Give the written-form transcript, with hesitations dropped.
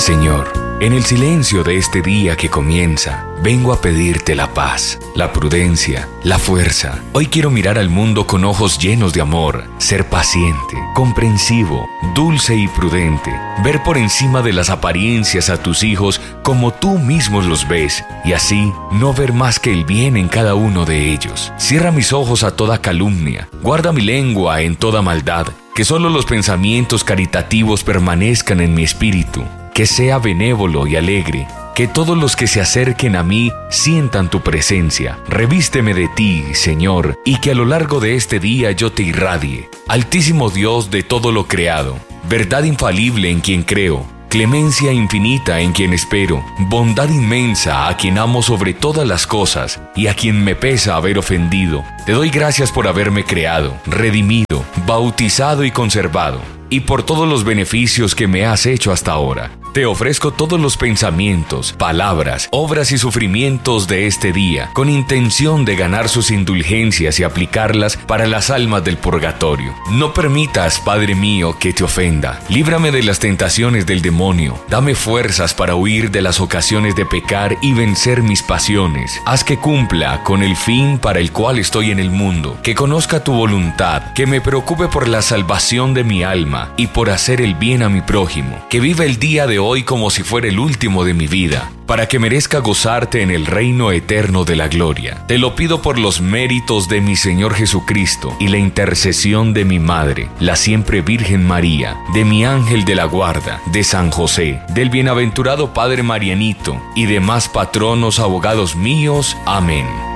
Señor, en el silencio de este día que comienza, vengo a pedirte la paz, la prudencia, la fuerza. Hoy quiero mirar al mundo con ojos llenos de amor, ser paciente, comprensivo, dulce y prudente, ver por encima de las apariencias a tus hijos como tú mismos los ves, y así no ver más que el bien en cada uno de ellos. Cierra mis ojos a toda calumnia, guarda mi lengua en toda maldad, que solo los pensamientos caritativos permanezcan en mi espíritu. Que sea benévolo y alegre, que todos los que se acerquen a mí sientan tu presencia. Revísteme de ti, Señor, y que a lo largo de este día yo te irradie. Altísimo Dios de todo lo creado, verdad infalible en quien creo, clemencia infinita en quien espero, bondad inmensa a quien amo sobre todas las cosas y a quien me pesa haber ofendido. Te doy gracias por haberme creado, redimido, bautizado y conservado, y por todos los beneficios que me has hecho hasta ahora. Te ofrezco todos los pensamientos, palabras, obras y sufrimientos de este día, con intención de ganar sus indulgencias y aplicarlas para las almas del purgatorio. No permitas, Padre mío, que te ofenda. Líbrame de las tentaciones del demonio. Dame fuerzas para huir de las ocasiones de pecar y vencer mis pasiones. Haz que cumpla con el fin para el cual estoy en el mundo, que conozca tu voluntad, que me preocupe por la salvación de mi alma y por hacer el bien a mi prójimo, que viva el día de hoy como si fuera el último de mi vida, para que merezca gozarte en el reino eterno de la gloria. Te lo pido por los méritos de mi Señor Jesucristo y la intercesión de mi Madre, la siempre Virgen María, de mi ángel de la guarda, de San José, del bienaventurado Padre Marianito y demás patronos abogados míos. Amén.